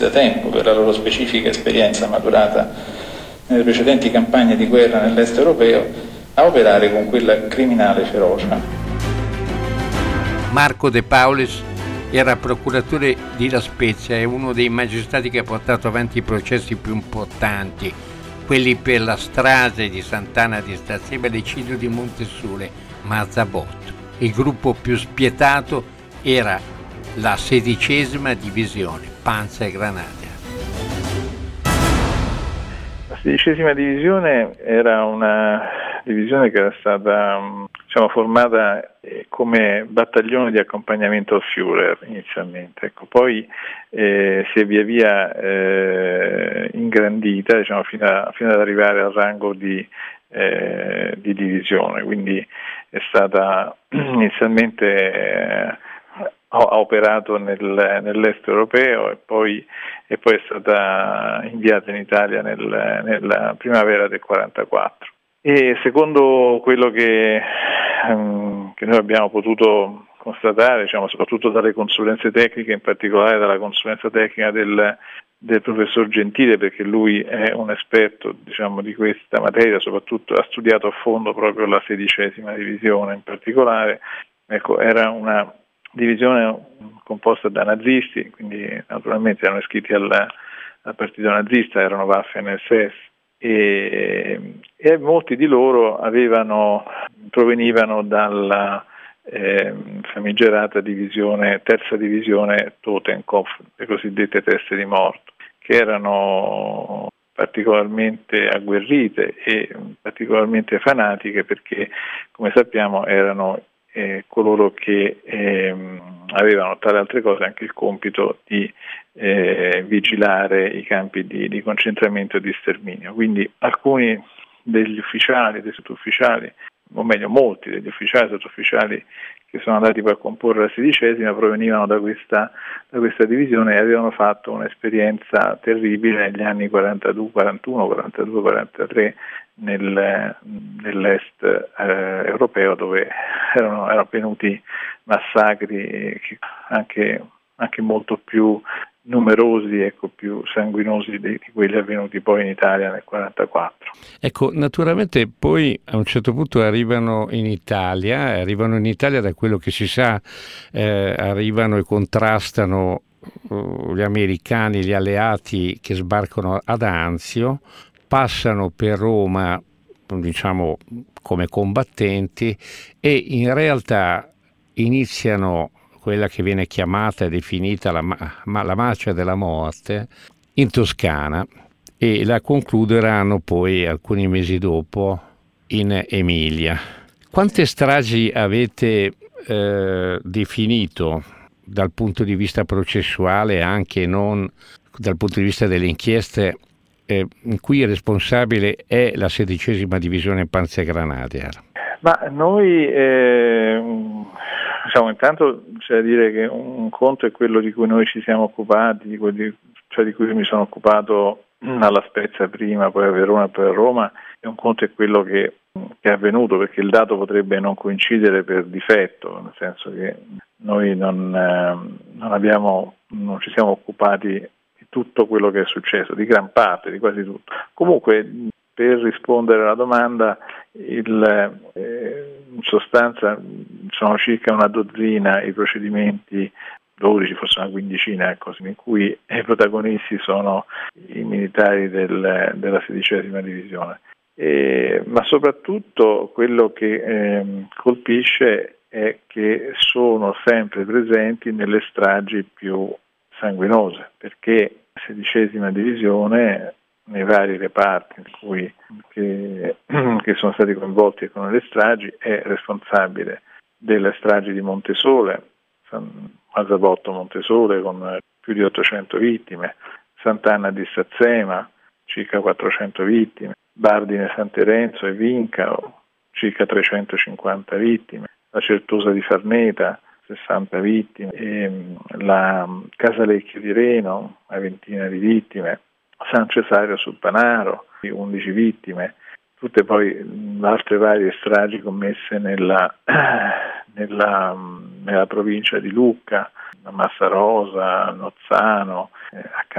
da tempo per la loro specifica esperienza maturata nelle precedenti campagne di guerra nell'est europeo, a operare con quella criminale ferocia. Marco De Paulis era procuratore di La Spezia e uno dei magistrati che ha portato avanti i processi più importanti, quelli per la strage di Sant'Anna di Stazzema e l'eccidio di Montesole, Marzabotto. Il gruppo più spietato era la 16ª divisione, Panzergrenadier. La 16ª divisione era una divisione che era stata formata come battaglione di accompagnamento al Führer inizialmente. Ecco, poi si è via via ingrandita, fino ad arrivare al rango di divisione, quindi è stata inizialmente ha operato nell'est europeo e poi è stata inviata in Italia nella primavera del 1944. E secondo quello che noi abbiamo potuto constatare, soprattutto dalle consulenze tecniche, in particolare dalla consulenza tecnica del professor Gentile, perché lui è un esperto di questa materia, soprattutto ha studiato a fondo proprio la 16ª divisione in particolare. Ecco, era una divisione composta da nazisti, quindi naturalmente erano iscritti al partito nazista, erano Waffen-SS e molti di loro provenivano dalla famigerata terza divisione Totenkopf, le cosiddette teste di morto, che erano particolarmente agguerrite e particolarmente fanatiche perché, come sappiamo, erano coloro che avevano, tra le altre cose, anche il compito di vigilare i campi di concentramento e di sterminio. Quindi alcuni degli ufficiali, dei sottufficiali, o meglio molti degli ufficiali e sottufficiali che sono andati poi a comporre la 16ª provenivano da questa divisione e avevano fatto un'esperienza terribile negli anni 41, 42, 43 nell'est europeo, dove erano avvenuti massacri anche molto più numerosi, più sanguinosi di quelli avvenuti poi in Italia nel 1944. Ecco, naturalmente poi a un certo punto arrivano in Italia da quello che si sa, arrivano e contrastano gli americani, gli alleati che sbarcano ad Anzio, passano per Roma, come combattenti e in realtà iniziano quella che viene chiamata e definita la marcia della morte in Toscana e la concluderanno poi alcuni mesi dopo in Emilia. Quante stragi avete definito dal punto di vista processuale, anche non dal punto di vista delle inchieste, in cui il responsabile è la 16ª divisione Panzergrenadier? Ma noi intanto c'è da dire che un conto è quello di cui noi ci siamo occupati, di cui mi sono occupato alla Spezia prima, poi a Verona e poi a Roma, e un conto è quello che è avvenuto, perché il dato potrebbe non coincidere per difetto, nel senso che noi non ci siamo occupati di tutto quello che è successo, di gran parte, di quasi tutto. Comunque, per rispondere alla domanda, in sostanza sono circa una dozzina i procedimenti, 12, forse una quindicina, in cui i protagonisti sono i militari della 16ª divisione. Ma soprattutto quello che colpisce è che sono sempre presenti nelle stragi più sanguinose, perché la 16ª divisione, nei vari reparti che sono stati coinvolti con le stragi, è responsabile delle stragi di Montesole, Marzabotto Montesole con più di 800 vittime, Sant'Anna di Stazzema, circa 400 vittime, Bardine San Terenzo e Vincaro, circa 350 vittime, la Certosa di Farneta, 60 vittime, e la Casalecchio di Reno, una ventina di vittime, San Cesario sul Panaro, 11 vittime, tutte poi altre varie stragi commesse nella provincia di Lucca, Massarosa, Nozzano,